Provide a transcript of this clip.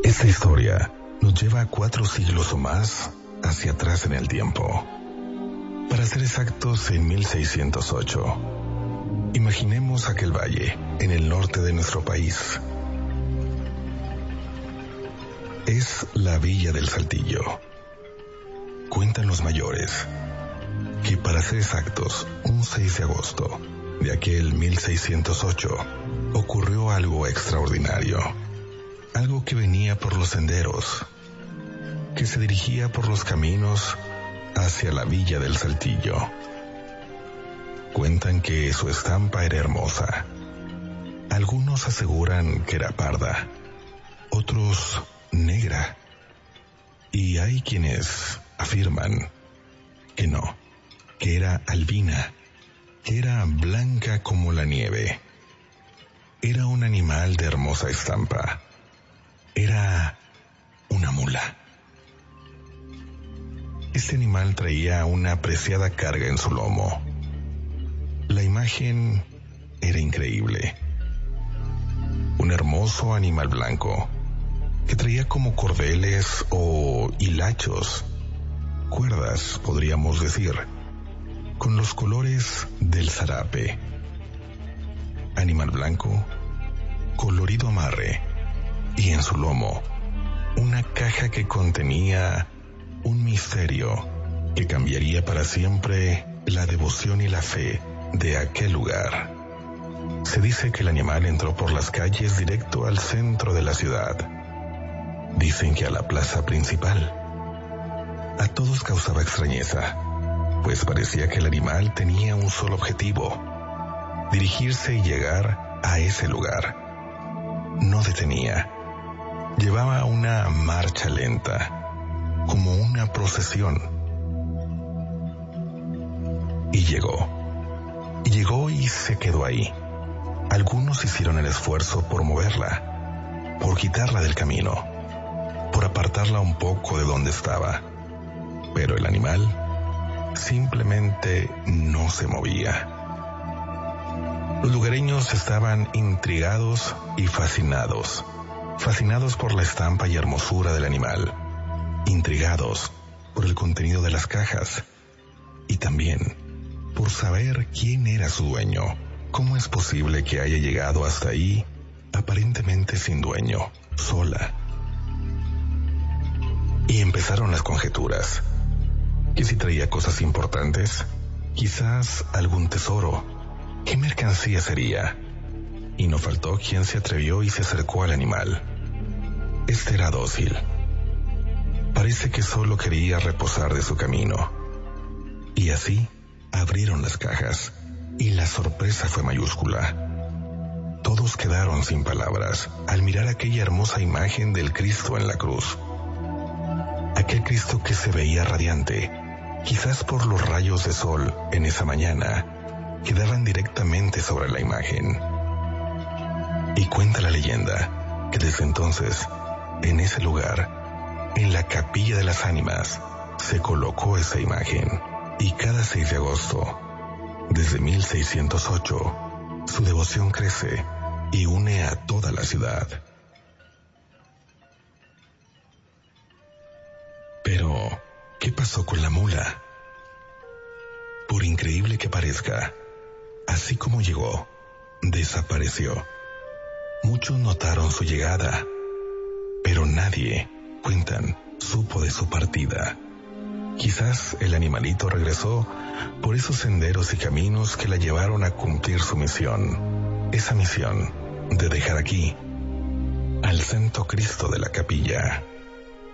Esta historia nos lleva 4 siglos o más hacia atrás en el tiempo. Para ser exactos, en 1608. Imaginemos aquel valle en el norte de nuestro país. Es la Villa del Saltillo. Cuentan los mayores que, para ser exactos, un 6 de agosto de aquel 1608 ocurrió algo extraordinario. Algo que venía por los senderos, que se dirigía por los caminos hacia la Villa del Saltillo. Cuentan que su estampa era hermosa. Algunos aseguran que era parda, otros negra, y hay quienes afirman que no, que era albina, que era blanca como la nieve. Era un animal de hermosa estampa. Era una mula. Este animal traía una preciada carga en su lomo. La imagen era increíble. Un hermoso animal blanco que traía como cordeles o hilachos, cuerdas, podríamos decir, con los colores del zarape. Animal blanco, colorido amarre, y en su lomo una caja que contenía un misterio que cambiaría para siempre la devoción y la fe de aquel lugar. Se dice que el animal entró por las calles directo al centro de la ciudad. Dicen que a la plaza principal. A todos causaba extrañeza, pues parecía que el animal tenía un solo objetivo: dirigirse y llegar a ese lugar. No detenía. Llevaba una marcha lenta, como una procesión. Y llegó y se quedó ahí. Algunos hicieron el esfuerzo por moverla, por quitarla del camino, por apartarla un poco de donde estaba. Pero el animal simplemente no se movía. Los lugareños estaban intrigados y fascinados por la estampa y hermosura del animal, intrigados por el contenido de las cajas y también por saber quién era su dueño. ¿Cómo es posible que haya llegado hasta ahí aparentemente sin dueño, sola? Y empezaron las conjeturas. ¿Que si traía cosas importantes? Quizás algún tesoro. ¿Qué mercancía sería? Y no faltó quien se atrevió y se acercó al animal. Este era dócil. Parece que solo quería reposar de su camino. Y así abrieron las cajas, y la sorpresa fue mayúscula. Todos quedaron sin palabras al mirar aquella hermosa imagen del Cristo en la cruz. Aquel Cristo que se veía radiante, quizás por los rayos de sol en esa mañana que daban directamente sobre la imagen. Y cuenta la leyenda que desde entonces, en ese lugar, en la Capilla de las Ánimas, se colocó esa imagen. Y cada 6 de agosto, desde 1608, su devoción crece y une a toda la ciudad. Pero, ¿qué pasó con la mula? Por increíble que parezca, así como llegó, desapareció. Muchos notaron su llegada, pero nadie, cuentan, supo de su partida. Quizás el animalito regresó por esos senderos y caminos que la llevaron a cumplir su misión. Esa misión de dejar aquí al Santo Cristo de la Capilla.